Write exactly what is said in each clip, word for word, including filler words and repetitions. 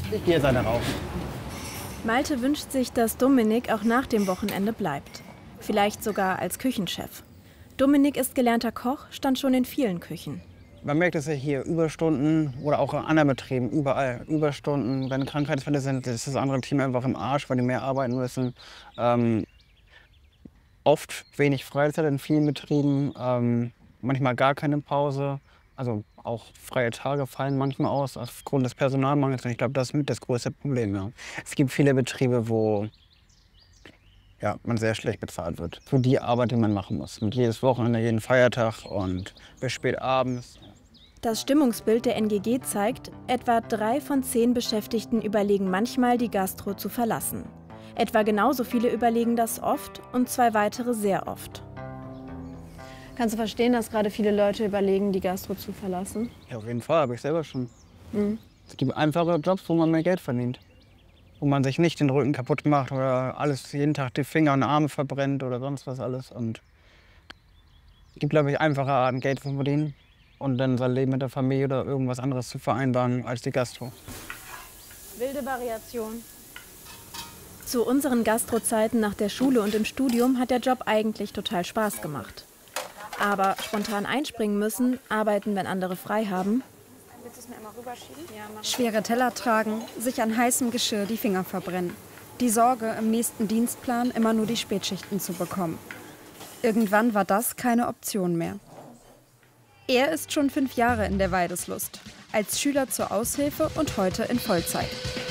Ich gehe jetzt eine rauchen. Malte wünscht sich, dass Dominik auch nach dem Wochenende bleibt. Vielleicht sogar als Küchenchef. Dominik ist gelernter Koch, stand schon in vielen Küchen. Man merkt es ja hier, Überstunden oder auch in anderen Betrieben, überall Überstunden. Wenn Krankheitsfälle sind, ist das andere Team einfach im Arsch, weil die mehr arbeiten müssen. Ähm, oft wenig Freizeit in vielen Betrieben, ähm, manchmal gar keine Pause. Also auch freie Tage fallen manchmal aus aufgrund des Personalmangels. Und ich glaube, das ist mit das größte Problem. Ja. Es gibt viele Betriebe, wo ja, man sehr schlecht bezahlt wird für die Arbeit, die man machen muss. Mit jedes Wochenende, jeden Feiertag und bis spät abends. Das Stimmungsbild der N G G zeigt, etwa drei von zehn Beschäftigten überlegen manchmal, die Gastro zu verlassen. Etwa genauso viele überlegen das oft und zwei weitere sehr oft. Kannst du verstehen, dass gerade viele Leute überlegen, die Gastro zu verlassen? Ja, auf jeden Fall, habe ich selber schon. Mhm. Es gibt einfache Jobs, wo man mehr Geld verdient. Wo man sich nicht den Rücken kaputt macht oder alles jeden Tag die Finger und Arme verbrennt oder sonst was alles. Und es gibt, glaube ich, einfache Arten, Geld zu verdienen und dann sein Leben mit der Familie oder irgendwas anderes zu vereinbaren als die Gastro. Wilde Variation. Zu unseren Gastrozeiten nach der Schule und im Studium hat der Job eigentlich total Spaß gemacht. Aber spontan einspringen müssen, arbeiten, wenn andere frei haben. Willst du es mir einmal rüberschieben? Ja, mach. Schwere Teller tragen, sich an heißem Geschirr die Finger verbrennen. Die Sorge, im nächsten Dienstplan immer nur die Spätschichten zu bekommen. Irgendwann war das keine Option mehr. Er ist schon fünf Jahre in der Weideslust. Als Schüler zur Aushilfe und heute in Vollzeit.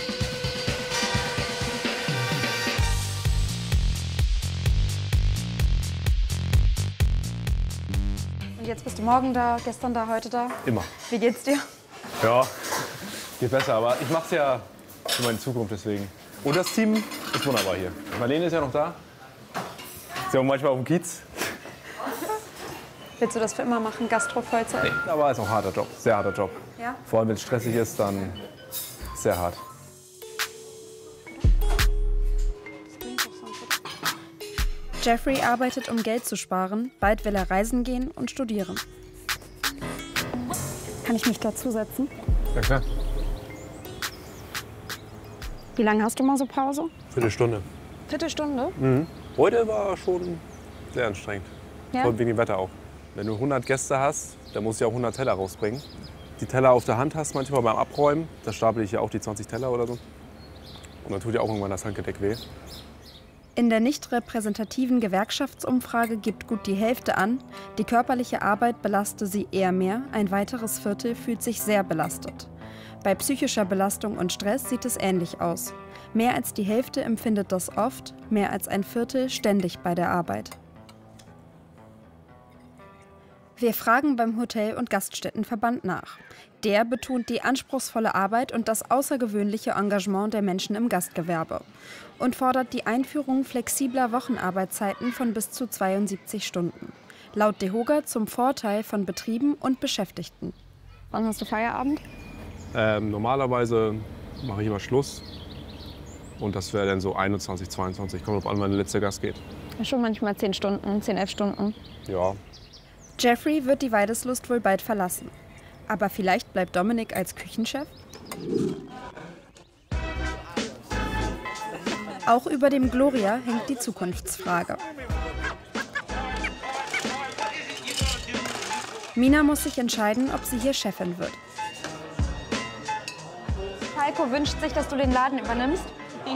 Und jetzt bist du morgen da, gestern da, heute da? Immer. Wie geht's dir? Ja, geht besser, aber ich mach's ja für meine Zukunft deswegen. Und das Team ist wunderbar hier. Marlene ist ja noch da. Ist ja auch manchmal auf dem Kiez. Willst du das für immer machen, Gastro-Vollzeit? Nee, aber ist auch ein harter Job, sehr harter Job. Ja? Vor allem, wenn es stressig ist, dann sehr hart. Jeffrey arbeitet, um Geld zu sparen. Bald will er reisen gehen und studieren. Kann ich mich dazusetzen? Ja, klar. Wie lange hast du mal so Pause? Viertelstunde. Viertelstunde? Mhm. Heute war schon sehr anstrengend. Ja? Vor allem wegen dem Wetter auch. Wenn du hundert Gäste hast, dann musst du ja auch hundert Teller rausbringen. Die Teller auf der Hand hast manchmal beim Abräumen. Da stapel ich ja auch die zwanzig Teller oder so. Und dann tut ja auch irgendwann das Handgedeck weh. In der nicht repräsentativen Gewerkschaftsumfrage gibt gut die Hälfte an, die körperliche Arbeit belaste sie eher mehr, ein weiteres Viertel fühlt sich sehr belastet. Bei psychischer Belastung und Stress sieht es ähnlich aus. Mehr als die Hälfte empfindet das oft, mehr als ein Viertel ständig bei der Arbeit. Wir fragen beim Hotel- und Gaststättenverband nach. Der betont die anspruchsvolle Arbeit und das außergewöhnliche Engagement der Menschen im Gastgewerbe und fordert die Einführung flexibler Wochenarbeitszeiten von bis zu zweiundsiebzig Stunden. Laut DEHOGA zum Vorteil von Betrieben und Beschäftigten. Wann hast du Feierabend? Ähm, normalerweise mache ich immer Schluss. Und das wäre dann so einundzwanzig, zweiundzwanzig. Kommt drauf an, wann der letzte Gast geht. Schon manchmal zehn Stunden, zehn, elf Stunden. Ja. Jeffrey wird die Weideslust wohl bald verlassen. Aber vielleicht bleibt Dominik als Küchenchef? Auch über dem Gloria hängt die Zukunftsfrage. Mina muss sich entscheiden, ob sie hier Chefin wird. Falco wünscht sich, dass du den Laden übernimmst.